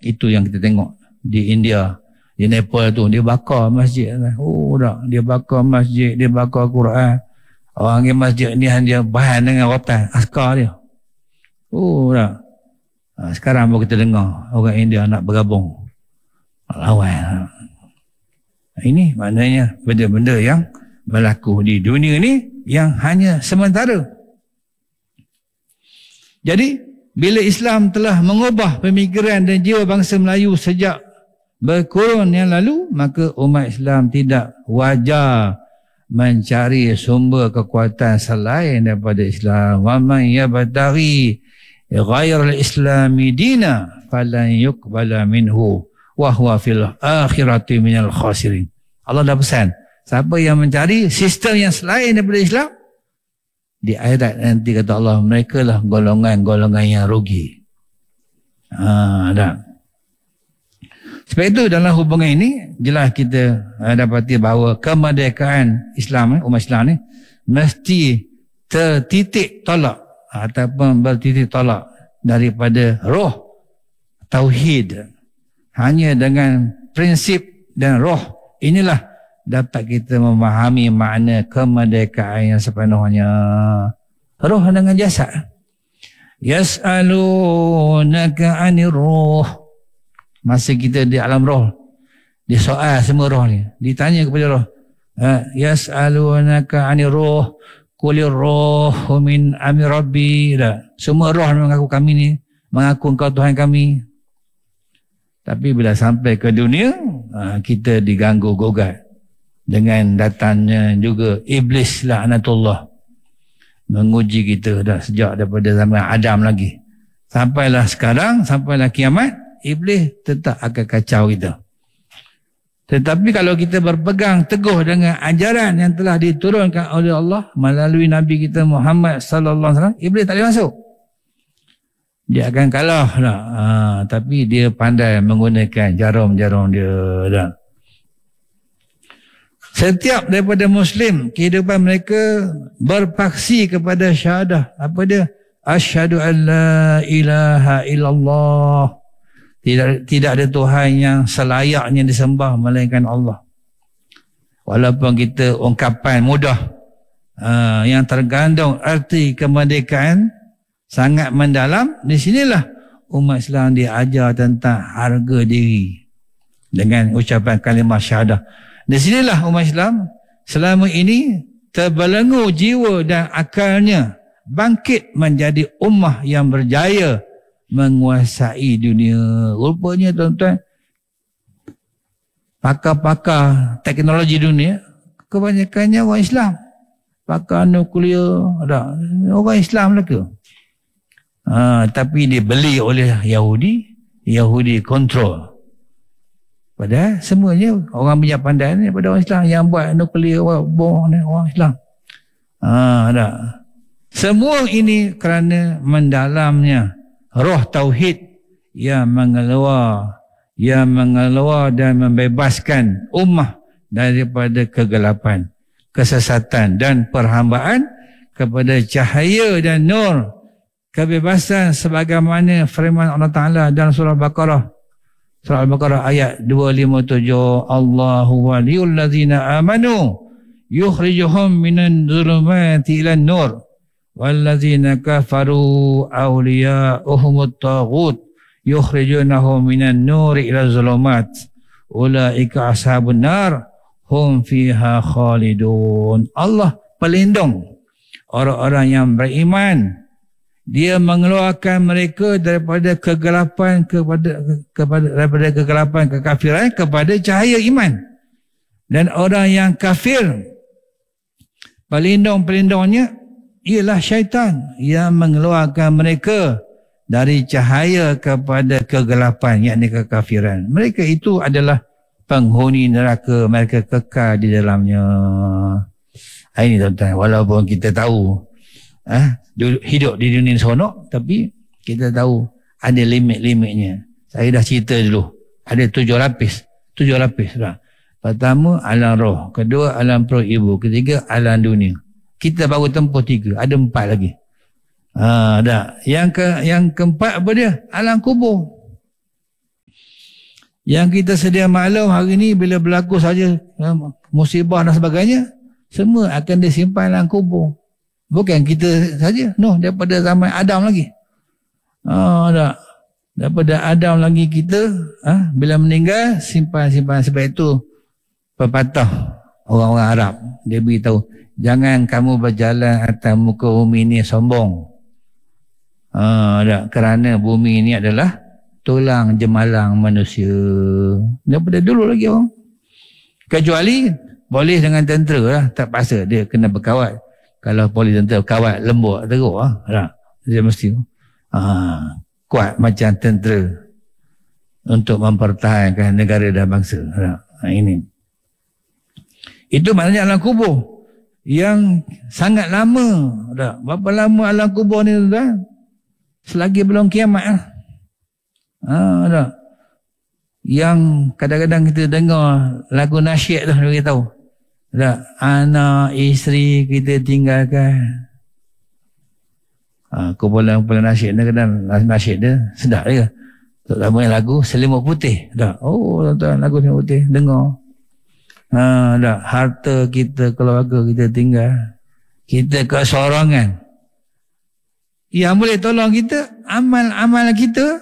Itu yang kita tengok di India, di Nepal tu, dia bakar masjid. Oh tak, dia bakar masjid, dia bakar Quran. Orang yang masjid ni dia bahan dengan rotan askar dia. Oh tak. Sekarang baru kita dengar orang India nak bergabung, nak lawan. Ini maknanya benda-benda yang berlaku di dunia ni yang hanya sementara. Jadi bila Islam telah mengubah pemikiran dan jiwa bangsa Melayu sejak berkurun yang lalu, maka umat Islam tidak wajar mencari sumber kekuatan selain daripada Islam. Wa man yabtaghi ghairal islami dina falan yuqbala minhu wa huwa fil akhirati minal khasirin. Allah dah pesan, siapa yang mencari sistem yang selain daripada Islam, di akhirat nanti kata Allah, mereka lah golongan-golongan yang rugi. Dah. Sebab itu dalam hubungan ini jelas kita dapati bahawa kemerdekaan Islam, umat Islam ni mesti tertitik tolak ataupun bertitik tolak daripada roh tauhid. Hanya dengan prinsip dan roh inilah dapat kita memahami makna kemerdekaan yang sepenuhnya. Roh dengan jasad. Yas'alunaka 'anir ruh. Masa kita di alam roh, disoal semua roh ni, ditanya kepada roh, yas'alunaka 'anir ruh qulir ruhu min amri rabbi. Semua roh mengaku kami ni, mengaku engkau Tuhan kami. Tapi bila sampai ke dunia, kita diganggu gugat dengan datangnya juga iblis laknatullah menguji kita dah sejak daripada zaman Adam lagi. Sampailah sekarang, sampailah kiamat, iblis tetap akan kacau kita. Tetapi kalau kita berpegang teguh dengan ajaran yang telah diturunkan oleh Allah melalui Nabi kita Muhammad sallallahu alaihi wasallam, iblis tak boleh masuk. Dia akan kalah lah. Tapi dia pandai menggunakan jarum-jarum dia dah. Setiap daripada Muslim, kehidupan mereka berpaksi kepada syahadah. Apa dia? Asyhadu an la ilaha illallah. Tidak ada Tuhan yang selayaknya disembah melainkan Allah. Walaupun kita ungkapan mudah, yang tergandung arti kemerdekaan sangat mendalam, di sinilah umat Islam diajar tentang harga diri dengan ucapan kalimah syahadah. Di sinilah umat Islam selama ini terbelenggu jiwa dan akalnya bangkit menjadi ummah yang berjaya menguasai dunia. Rupanya tuan-tuan, pakar-pakar teknologi dunia kebanyakannya orang Islam. Pakar nuklear ada orang Islam lah ke? Tapi dibeli oleh Yahudi kontrol. Padahal semuanya orang minyak pandai ni daripada orang Islam. Yang buat nuklear, bom ni orang Islam. Semua ini kerana mendalamnya roh tauhid yang mengeluar dan membebaskan ummah daripada kegelapan, kesesatan dan perhambaan kepada cahaya dan nur kebebasan, sebagaimana firman Allah Ta'ala dalam surah Al-Baqarah. Surah Al-Baqarah ayat 257. Allahu waliyul ladzina amanu yukhrijuhum minan zulumati ilan nur walladzina kafaru awliya'uhumut taghut yukhrijunahum minan nuri ila zulumat ulaika ashabun nar hum fiha khalidun. Allah pelindung orang-orang yang beriman. Dia mengeluarkan mereka daripada kegelapan daripada kegelapan kekafiran kepada cahaya iman. Dan orang yang kafir, pelindung-pelindungnya ialah syaitan yang mengeluarkan mereka dari cahaya kepada kegelapan, yakni kekafiran. Mereka itu adalah penghuni neraka, mereka kekal di dalamnya. Ini tuan-tuan, walaupun kita tahu hidup di dunia seronok, tapi kita tahu ada limit-limitnya. Saya dah cerita dulu, ada 7 lapis dah. Pertama alam roh, kedua alam perut ibu, ketiga alam dunia. Kita baru tempuh 3, ada 4 lagi. Dah. Yang keempat apa dia? Alam kubur. Yang kita sedia maklum hari ni bila berlaku saja musibah dan sebagainya, semua akan disimpan dalam kubur. Bukan kita saja, daripada zaman Adam lagi. Tak. Daripada Adam lagi kita, bila meninggal, simpan. Sebab itu pepatah orang-orang Arab, dia beritahu, jangan kamu berjalan atas muka bumi ini sombong. Kerana bumi ini adalah tulang jemalang manusia. Daripada dulu lagi orang. Kecuali boleh dengan tentera lah, tak paksa dia kena berkawat. Kalau polis tentera kawat lembut teruk dia mesti kuat macam tentera untuk mempertahankan negara dan bangsa. Ini. Itu maknanya alam kubur yang sangat lama. Berapa lama alam kubur ni tuan? Selagi belum kiamat yang kadang-kadang kita dengar lagu nasyid tu, dia tahu. Anak isteri kita tinggalkan. Kumpulan nasyid ni kadang nasyid dia sedap je. Terutama lagu Selimut Putih. Tuan-tuan, lagu Selimut Putih dengar. Harta kita, keluarga kita tinggal. Kita kesorangan. Yang boleh tolong kita, amal-amal kita.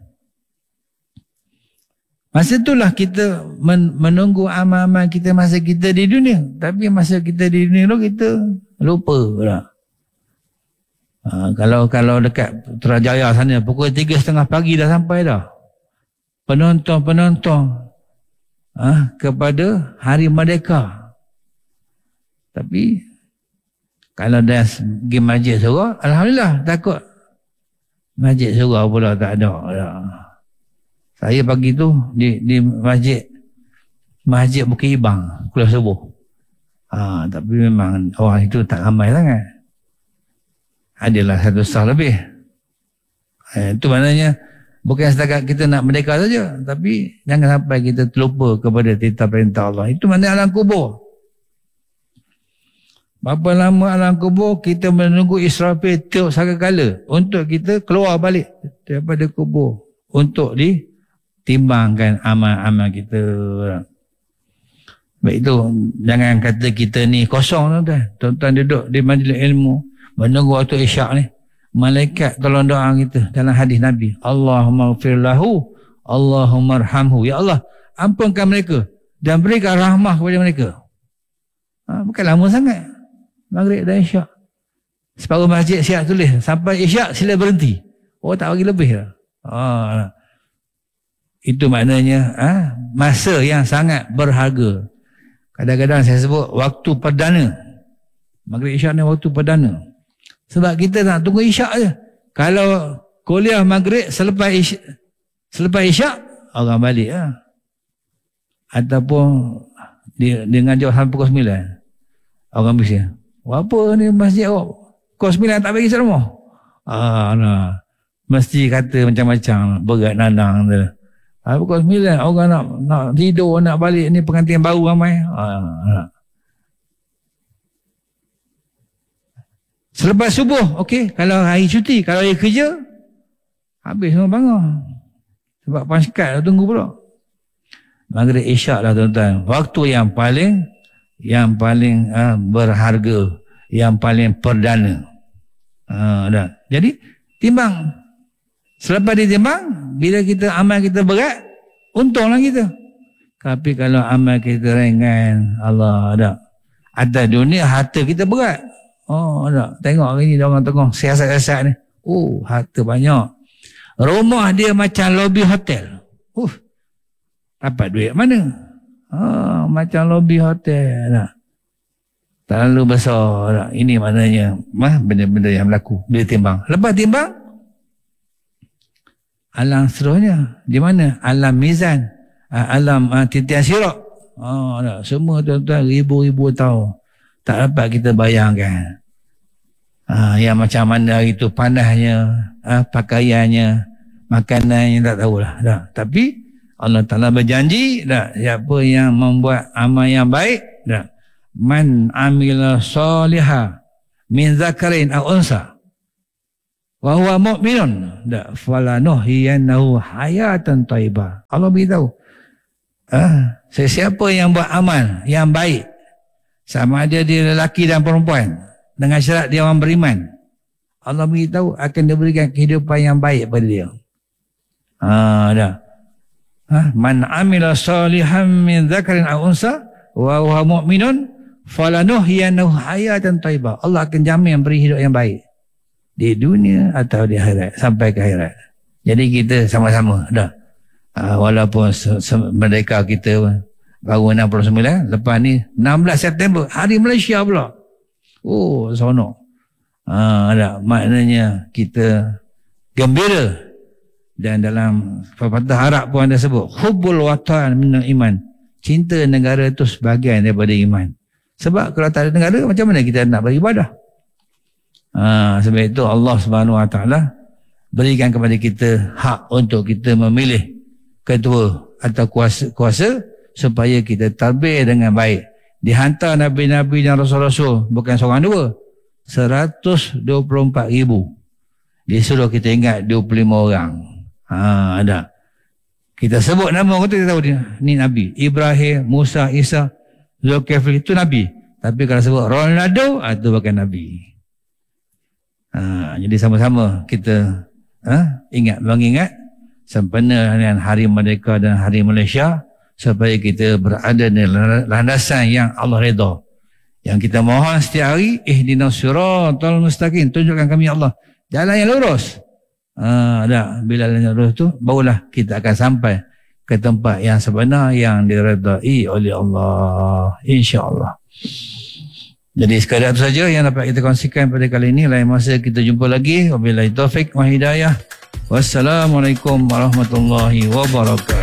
Masa itulah kita menunggu amal-amal kita masa kita di dunia. Tapi masa kita di dunia tu kita lupa lah. Kalau dekat Putrajaya sana pukul 3:30 pagi dah sampai dah. Penonton kepada Hari Merdeka. Tapi kalau dah pergi masjid surah, alhamdulillah, takut masjid surah pula tak ada. Saya pagi tu di masjid Bukit Ibang, Kuala Subuh. Tapi memang orang itu tak ramai sangat. Adalah 1 sah lebih. Itu maknanya bukan setakat kita nak merdeka saja, tapi jangan sampai kita terlupa kepada titah perintah Allah. Itu maknanya alam kubur. Berapa lama alam kubur, kita menunggu Israfil tiup sakakala untuk kita keluar balik daripada kubur untuk ditimbangkan amal-amal kita. Baik itu, jangan kata kita ni kosong tuan. Tuan-tuan duduk di majlis ilmu menunggu waktu isyak ni, malaikat tolong doa kita dalam hadis Nabi, Allahumma ghfir lahu, Allahumma arhamhu. Ya Allah, ampunkan mereka dan berikan rahmah kepada mereka. Bukan lama sangat, maghrib dan isyak. Separuh masjid siap tulis, sampai isyak sila berhenti. Tak bagi lebih lah. Itu maknanya masa yang sangat berharga. Kadang-kadang saya sebut waktu perdana. Maghrib isyak ni waktu perdana. Sebab kita nak tunggu isyak je. Kalau kuliah maghrib selepas isyak, orang balik lah. Ataupun dia ngajar sampai pukul 9. Orang bising. Apa ni masjid awak? Pukul 9 tak bagi ceramah? Mesti kata macam-macam. Berat nanang tu. Pukul 9 orang nak tidur, nak balik ni pengantin baru ramai. Selepas subuh, okey. Kalau hari cuti, kalau hari kerja, habis semua bangun. Sebab pangkat tunggu pula. Maghrib isyak lah tuan-tuan. Waktu yang paling berharga, yang paling perdana. Jadi, timbang. Selepas ditimbang, bila kita amal kita berat, untunglah kita. Tapi kalau amal kita ringan, Allah ada. Atas dunia, harta kita berat. Ada. Tengok hari ni orang tengok siasat-siasat ni. Harta banyak. Rumah dia macam lobi hotel. Dapat duit mana? Macam lobi hotel. Terlalu besar. Ini maknanya benda-benda yang berlaku. Bila timbang. Lepas timbang, alam seterusnya. Di mana? Alam mizan. Alam titian sirak. Semua tuan-tuan ribu-ribu tahun. Tak dapat kita bayangkan. Yang macam mana hari itu panasnya, pakaiannya, makanannya, tak tahulah. Tapi Allah Ta'ala berjanji, siapa yang membuat amal yang baik, man amila salihah min zakarin aw unsa wa huwa mu'minun falanuhyiyannahu hayatan thayyibah. Allah beritahu, Sesiapa yang buat amal yang baik, sama ada dia lelaki dan perempuan, dengan syarat dia orang beriman, Allah beritahu akan diberikan kehidupan yang baik pada dia. Man amila salihan min dzakarin aw unsa wa huwa mu'minun falanuhyiyannahu hayatan thayyibah. Allah akan jamin beri hidup yang baik di dunia atau di akhirat, sampai ke akhirat. Jadi kita sama-sama dah. Walaupun merdeka kita baru 69, lepas ni 16 September hari Malaysia pula. Oh, seronok. Maknanya kita gembira. Dan dalam pepatah Arab pun ada sebut hubbul watan minal iman, cinta negara itu sebahagian daripada iman. Sebab kalau tak ada negara, macam mana kita nak beribadah? Sebab itu Allah Subhanahu Wa Taala berikan kepada kita hak untuk kita memilih ketua atau kuasa supaya kita tadbir dengan baik. Dihantar Nabi-Nabi dan Rasul-Rasul, bukan seorang dua, 124,000. Disuruh kita ingat 25 orang. Ada. Kita sebut nama orang tu, kita tahu dia ni Nabi. Ibrahim, Musa, Isa, Zulkifli, itu Nabi. Tapi kalau sebut Ronaldo, itu bukan Nabi. Jadi sama-sama kita mengingat sempena dengan Hari Merdeka dan Hari Malaysia, supaya kita berada di landasan yang Allah redha. Yang kita mohon setiap hari, ihdinas siratal mustaqim, tunjukkan kami Allah jalan yang lurus. Bila jalan yang lurus tu, barulah kita akan sampai ke tempat yang sebenar yang diredai oleh Allah, insya-Allah. Jadi sekadar itu saja yang dapat kita kongsikan pada kali ini. Lain masa kita jumpa lagi. Wabillahi taufik wa hidayah. Wassalamualaikum warahmatullahi wabarakatuh.